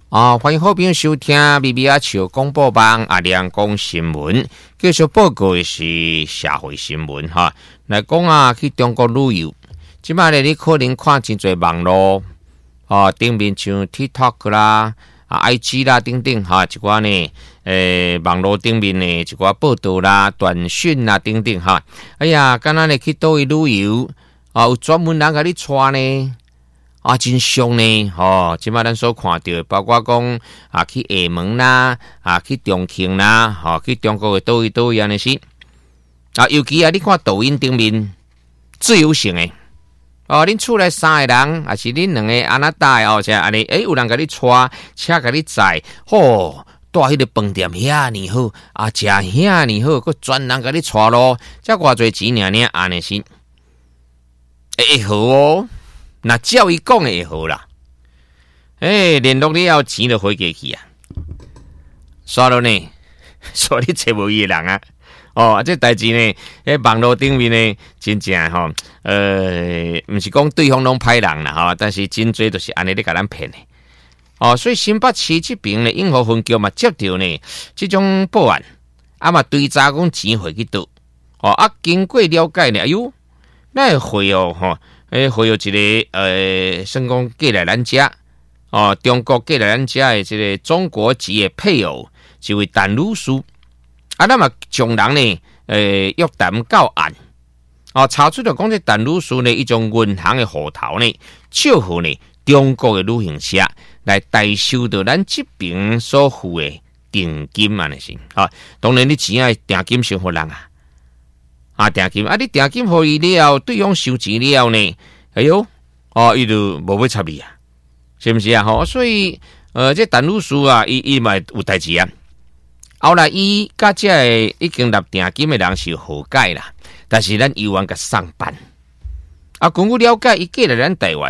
欢迎好朋友收听 BBR 潮广播网阿亮讲新闻，继续报告的是社会新闻哈。来讲去中国旅游，即摆咧你可能看真侪网络顶面像 TikTok 啦、IG 啦等等哈，一寡呢网络顶面呢一寡报道啦、短讯啦等等哈。哎呀，敢若咧去倒位旅游有专门人甲你带呢。真凶呢！即摆咱所看到，包括讲去厦门啦，去重庆啦，去中国的倒位安尼是尤其你看抖音顶面自由行的恁厝内三个人，还是恁两个安那带即安尼，有人甲你带，车甲你载，带迄个饭店遐尼好，食遐尼好，佮专人甲你带咯，才偌侪钱尔安尼是会好那照伊讲的会好啦，联络你要钱就回过去啊，刷了呢，刷你找无伊的人这代志呢，网络顶面呢，真正毋是讲对方拢歹人啦但是真侪都是安尼咧甲咱骗的所以新北市这边呢，永和分局嘛接到呢这种报案，嘛追查讲钱回去倒经过了解呢，哎呦，那回会有一个算讲寄来咱遮中国寄来咱遮的这个中国籍的配偶，一位陈女士咱嘛将人呢约谈到案查出了讲这陈女士呢，一种银行的户头呢，借互呢中国的旅行社来代收到咱这边所付的定金安尼是当然你钱定金先互人定金你定金互伊了，对方收钱了呢，哎呦伊就无要插你是不是所以这陈女士伊嘛有代志后来伊甲这个已经立定金的人是和解啦，但是咱犹原甲上班根据了解，伊寄来咱台湾，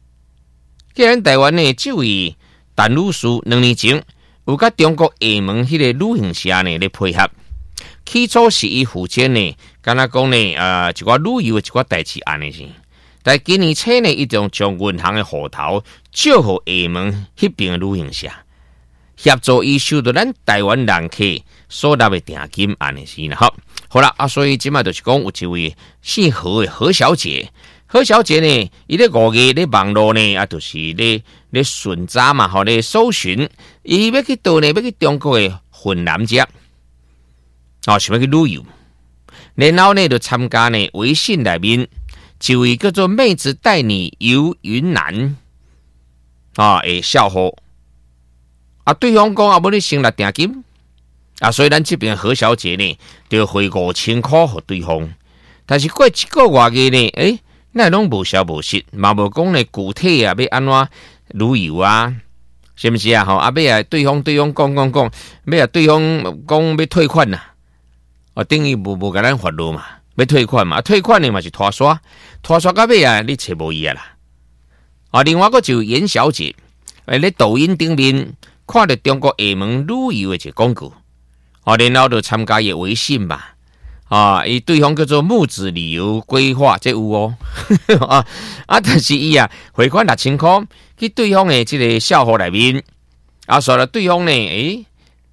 呢，这位陈女士2年前有甲中国厦门迄个旅行社呢咧配合。起初是伊负责呢，敢若讲呢，一寡旅游的一寡代志安尼是。但今年初呢，伊将银行的户头借互厦门迄边的旅行社，协助伊收到咱台湾人客所纳的定金安尼是啦。好啦所以即摆就是讲有一位姓何的何小姐，何小姐呢，伊咧5月咧网络呢，就是咧寻查嘛，咧搜寻，伊要去倒呢，要去中国的云南遮。想要去旅游，然后呢就参加呢微信内面一位叫做妹子带你游云南的小伙对方讲要你先来定金所以咱这边何小姐呢就汇5000块给对方，但是过一个月呢那拢无消无息，嘛无讲呢具体要安怎旅游是不是要对方讲，要对方讲要退款等于无甲咱发落嘛，要退款嘛，退款呢嘛是拖刷到尾你找无伊啦。另外一位严小姐，咧抖音顶面看到中国厦门旅游的一个广告，然后就参加伊微信嘛，伊对方叫做木子旅游规划，这有但是伊汇款6000块去对方的这个小号内面，说了对方呢，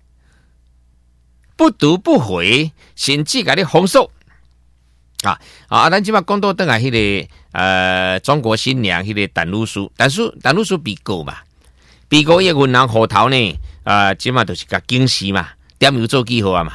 不读不回，甚至甲你封锁咱即摆讲到倒来迄个中国新娘迄个陈女士被告嘛，被告伊个银行户头呢即摆就是甲警示嘛，点样做记号嘛，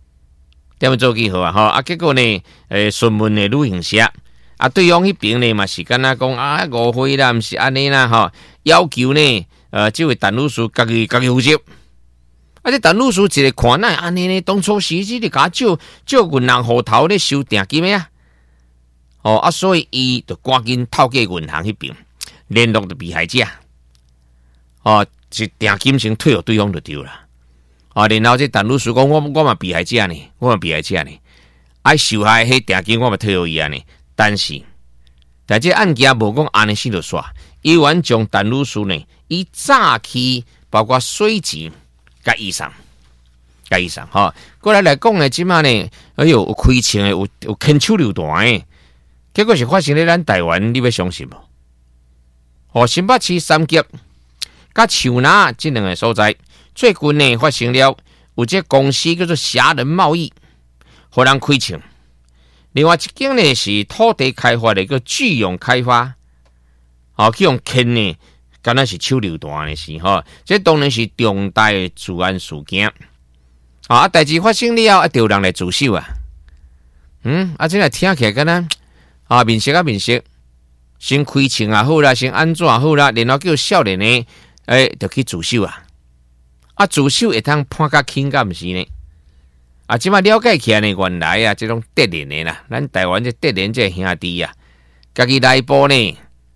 结果呢询问的旅行社对方迄边呢嘛是敢若讲误会啦，毋是安尼啦要求呢这位陈女士家己负责。这陈女士一个看安尼呢，当初时你甲借银行户头咧收定金的所以伊就赶紧透过银行迄边联络的被害者是定金先退互对方就对啦然后这陈女士讲我嘛被害者呢，受害迄定金我嘛退互伊呢，但这案件无讲安尼先就煞，伊完将陈女士呢伊诈欺，包括水钱。甲以上过来讲呢，即马呢，有开枪的，有牵手榴弹的，结果是发生在咱台湾，你要相信无？新北市3级甲树林这两个所在，最近呢发生了有这公司叫做侠人贸易，互人亏钱。另外一间呢是土地开发的一个巨涌开发，去用坑呢，敢若是手榴弹的事这当然是重大的治安事件。代志发生了就有人来自首啊。这来听起来敢若面色面色，先开枪也好啦，先安怎也好啦，然后叫少年呢，就去自首啊。自首会通判较轻，敢毋是呢？即摆了解起来呢，原来这种德联的啦，咱台湾这德联这兄弟啊，家己内部呢，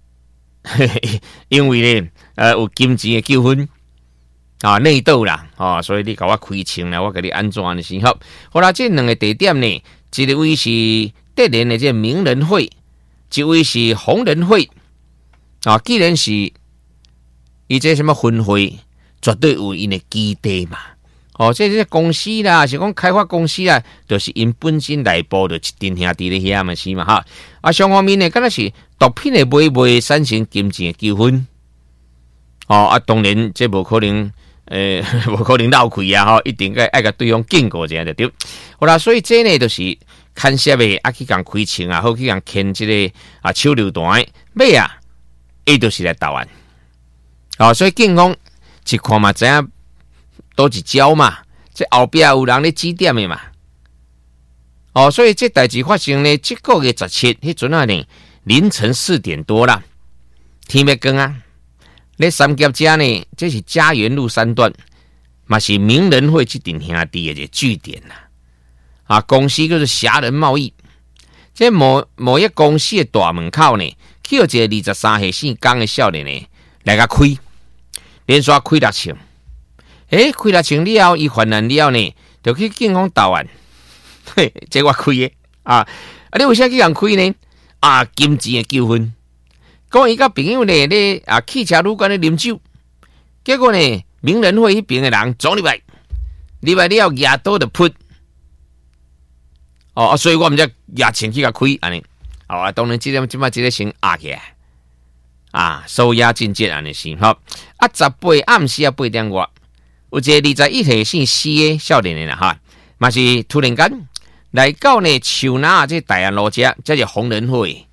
因为呢，有金钱的纠纷内斗啦，所以你甲我开枪啦，我甲你安怎的时候，好啦，这两个地点呢，一位是德联的这名人会，一位是红人会，既然是伊这什么分会，绝对有因的基地嘛。这公司啦，是讲开发公司啦，就是因本身内部就一群兄弟咧遐嘛是嘛双方面呢，敢若是毒品的卖产生金钱的纠纷。当然这无可能，无可能闹开啊！一定爱甲对方警告一下就对。好啦，所以这呢就是牵涉的去共开枪啊，好去共牵这个手榴弹，尾伊就是来投案。所以警方一看嘛，知影。都一招嘛，这后壁有人咧指点的嘛。所以这代志发生呢，这个月17，迄阵呢凌晨4点多啦，天要光啊。咧三甲家呢，这是嘉园路3段，嘛是名人会这群兄弟的一个据点啦。公司叫做侠人贸易，这某一公司的大门口呢，去有一个23岁姓江的少年呢来甲开，连续开6枪。开6枪了后，伊犯案了呢，就去警方投案。这我开的你为啥去人开呢？金钱的纠纷。讲伊甲朋友呢咧汽车旅馆咧啉酒，结果呢名人会迄边的人走入来了牙刀就扑。所以我们才牙枪去甲开安尼。当然即个先压起来。收押进监安尼是18暗时8点外。有一个21岁姓施的少年的啦嘛是突然间来到呢树林这大安路这是红人会，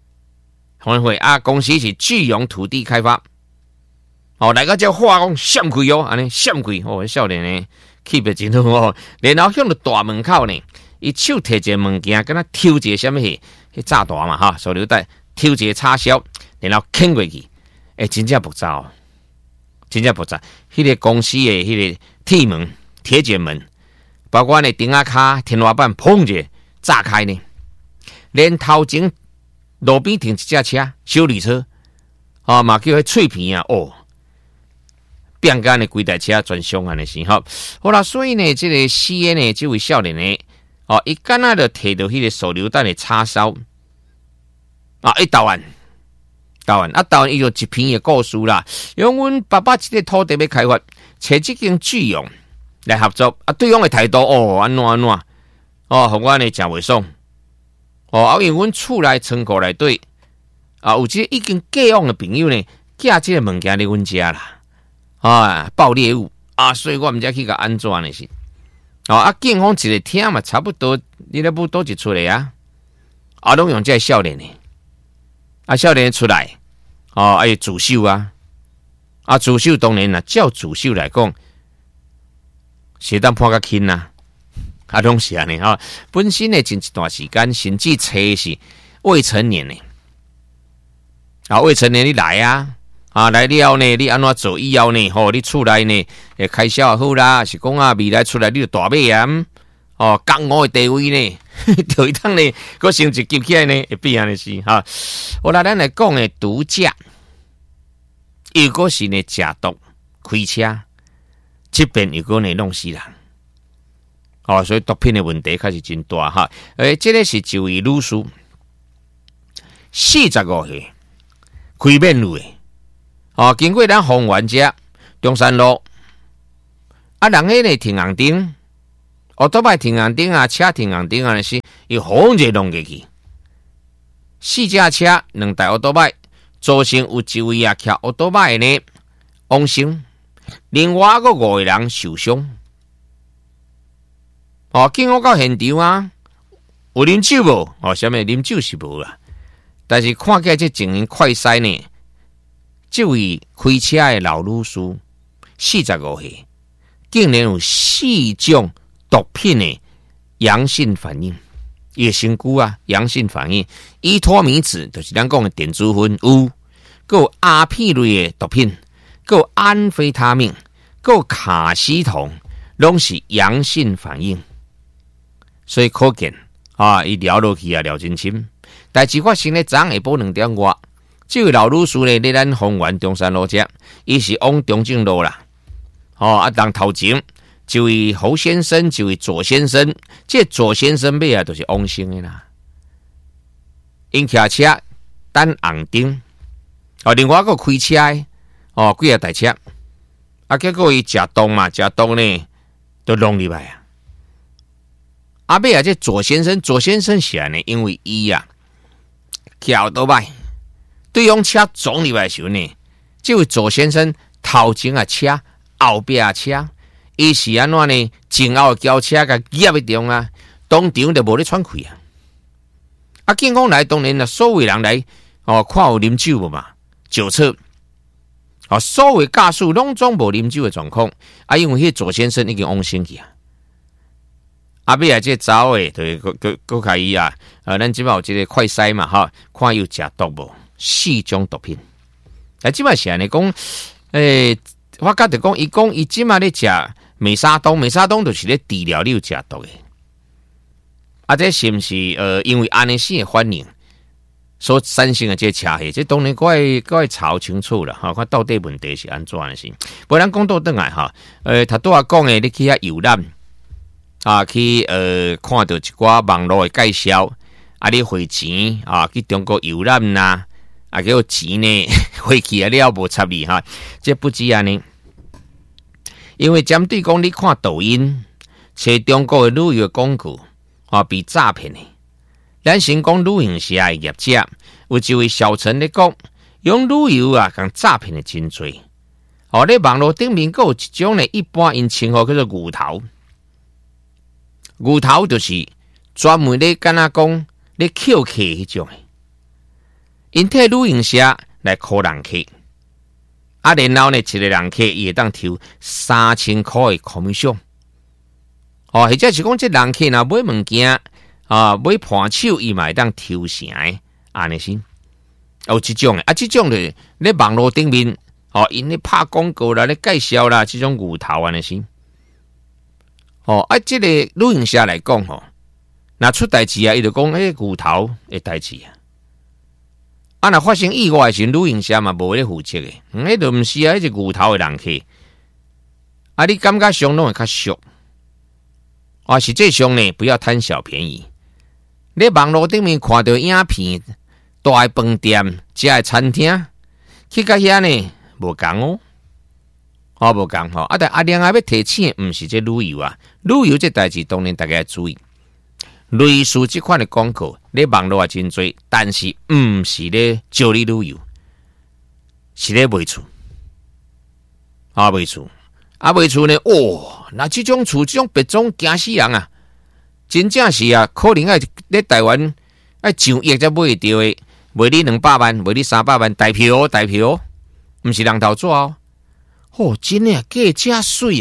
公司是巨涌土地开发，来到这话讲闪开安尼闪开，少年呢气氛真好然后向着大门口呢，伊手摕一个物件，敢若抽一个什么迄炸弹嘛手榴弹，抽一个插销，然后牵过去，真正不糟。真正复杂，迄个公司的迄个铁门、铁卷门，包括呢顶卡、天花板，砰一下炸开呢。连头前路边停一架车，修理车，嘛叫迄脆片变干的规台车全伤安的时候，好啦，所以呢，这个死的呢，这位少年呢，伊敢若就摕到迄个手榴弹的叉烧，一投案。投案伊就一篇的故事啦。用阮爸爸这个土地要开发，找这间巨涌来合作，对方的态度安怎，互我呢真袂爽。因为阮厝内仓库内底有这个已经过往的朋友呢，寄这个物件伫阮家啦，爆猎物所以我们才去甲安怎的是。警方一个听嘛，差不多，你咧不多一出来拢用这个少年呢，少年出来。自首自首当然照自首来讲，是当判较轻拢是安尼本身呢，前一段时间甚至找是未成年的未成年你来来了呢，你安怎做以后呢？你厝内呢，开销也好啦，是讲未来出来你就大买江湖的地位呢，就一趟呢，个成绩急起来呢，会变安尼是好啦，咱来讲的毒驾，如果是呢食毒开车，这边如果呢弄死人，所以毒品的问题开始真大这个是一位女士，45岁，开面路的，经过咱丰原街中山路，人迄呢停红灯。都摆停红灯车停红灯是伊轰一弄过去，4架车2台奥多摆，造成有一位骑奥多摆呢往生，另外个5个人受伤。经过到现场啊，有啉酒无？啥物啉酒是无啦，但是看起来这情形快筛呢，这位开车的老女士45岁，竟然有4种毒品的阳性反应。伊的身躯啊，阳性反应，依托米酯就是咱讲的电子烟有，还有阿片类的毒品，还有安非他命，还有卡西酮，拢是阳性反应。所以可见啊，伊聊落去啊，聊真深。代志发生咧，昨下晡2点外，这位老女士咧，在咱丰原中山路这，伊是往中正路啦。当头前。一位侯先生，一位左先生，这左先生尾啊，就是往生的啦。因骑车等红灯，另外一个开车的，几台车，结果伊食东嘛，食东呢，都弄入来啊。尾啊，这左先生是安尼，因为伊啊，桥倒摆，对方车撞入来的时候呢，这位左先生头前啊车，后壁啊车。伊是安怎呢？前后轿车甲夹一中啊，当场就无咧喘气啊！警方来当然啦，所有人来看有啉酒无嘛，酒测所有驾驶拢总无啉酒的状况因为迄左先生已经往生去尾啊，这走诶，就是佫开伊咱即摆有一个快筛嘛看有食毒无？4种毒品。即摆是安尼讲，我觉得讲，伊讲伊即摆咧食。美沙酮就是咧治疗你有食毒的，这是毋是因为安尼性的反应所产生的这车祸？这当然各位查清楚了看到底问题是安怎的是。不然讲到转来他拄仔讲的，你去游览去看到一寡网络的介绍你汇钱去中国游览啦叫有钱呢汇去了无插你这不止安尼。因为针对讲你看抖音，找中国的旅游广告被诈骗的，咱先讲旅行社的业者，有一位小陈咧讲，用旅游共诈骗的真多。咧网络顶面还有一种咧，一般因称呼叫做牛头。牛头就是专门咧敢若讲咧扣客迄种的，因替旅行社来扣人客。然后呢，一个人客伊会当抽3000块的 commission， 或者是讲这人客若买物件买盘手，伊嘛会当抽成的，安尼先。有这种的，这种的咧网络顶面因咧拍广告啦，咧介绍啦，这种牛头安尼先。这个旅行社来讲若出代志伊就讲牛头的代志若发生意外时，旅行社嘛无咧负责的，迄就毋是迄是牛头的人客。你感觉上拢会较俗。实际上呢，不要贪小便宜。你网络顶面看到影片，大的饭店、食的餐厅，去到遐呢无共无共但另外要提醒的，毋是这旅游旅游这代志当然大家要注意。类似这款的广告，你网络真多，但是毋是咧招你旅游，是咧卖厝卖厝卖厝呢？那这种厝这种别种惊死人真正是可能咧台湾上亿才买得到的，卖你200万，卖你300万，大票，毋是人头纸真的价真水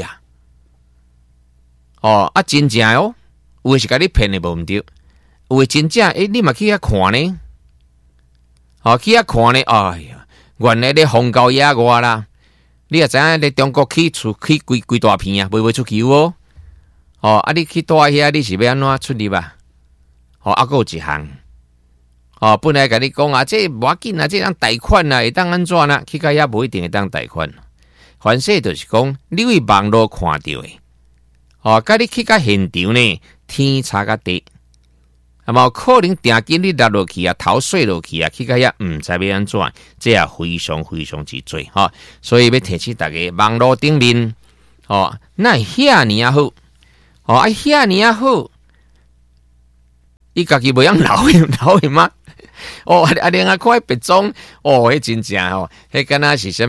真正有的是甲你骗的无毋对，有的真正你嘛去遐看呢，去遐看呢，哎呀，原来咧荒郊野外啦，你也知影咧中国起厝起规大片卖出去你去住遐，你是要安怎出入还有一项本来甲你讲这无要紧这当贷款会当安怎去到遐无一定会当贷款，凡事就是讲你为网络看到的甲你去到现场呢，天差甲地，可能定紧你落去头碎落去去到遐毋知要安怎，这也非常非常之多所以要提醒大家，网络顶面那遐尼好遐尼好，伊家己袂晓留吗？另外看别种迄真正迄敢若是啥物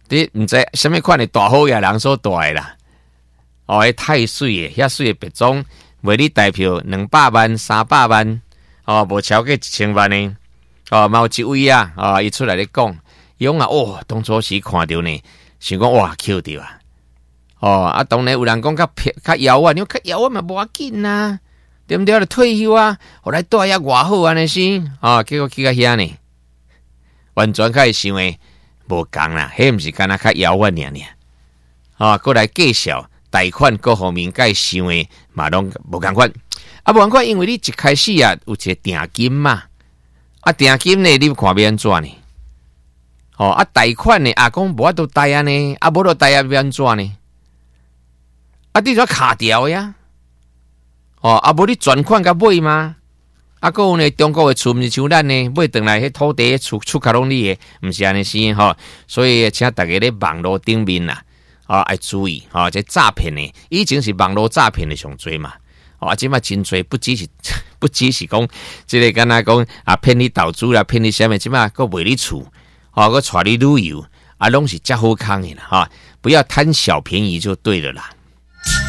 你毋知什么款的大好野人所带的啦。哦，迄太水的，遐水的别种，卖你代票200万、300万，哦，无超过1000万呢。哦，嘛有一位啊，哦，伊出来咧讲，伊讲啊，哦，当初时看到呢，想讲哇，捡到啊。哦，啊，当然有人讲较遥远，因为较遥远嘛无要紧啊，对不对？就退休啊，后来带遐偌好安尼是，啊，结果去到遐呢，完全甲伊想的无共啦，迄毋是干那较遥远尔。啊，过来介绍贷款各方面，甲伊想的嘛拢无共款。啊，无共款，因为你一开始啊有一个定金嘛，啊，定金呢你看要安怎呢？哦，啊，贷款呢啊，讲无法度贷啊呢，啊，无度贷啊要安怎呢？啊，你就卡掉呀！哦，啊，无你转款甲买吗？啊，还有呢，中国的厝毋是像咱呢，买转来迄土地厝卡拢你的，毋是安尼生吼。所以请大家咧网络顶面啦，啊，要注意啊，这诈骗呢，以前是网络诈骗的上多嘛。哦，啊，即马真多，不只是讲，即个敢若讲啊，骗你投资啦，骗你啥物，即马佫卖你厝，哦，佫带你旅游，啊，拢是遮好康的啦，哈！不要贪小便宜就对了啦。